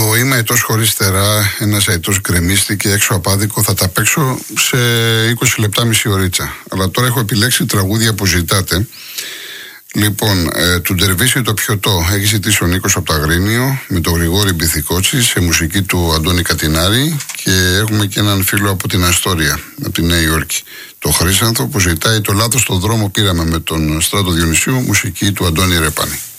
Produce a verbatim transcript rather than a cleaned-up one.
Το είμαι αετός χωρίς στερά, ένας αετός γκρεμίστηκε έξω απάδικο, θα τα παίξω σε είκοσι λεπτά, μισή ωρίτσα. Αλλά τώρα έχω επιλέξει τραγούδια που ζητάτε. Λοιπόν, ε, του Ντερβίσι το Πιωτό έχει ζητήσει ο Νίκος από το Αγρίνιο με τον Γρηγόρη Μπιθικότση σε μουσική του Αντώνη Κατινάρη, και έχουμε και έναν φίλο από την Αστόρια, από τη Νέα Υόρκη, το Χρήσανθο, που ζητάει το λάθος στον δρόμο πήραμε με τον Στράτο Διονυσίου, μουσική του Αντώνη Ρεπάνη.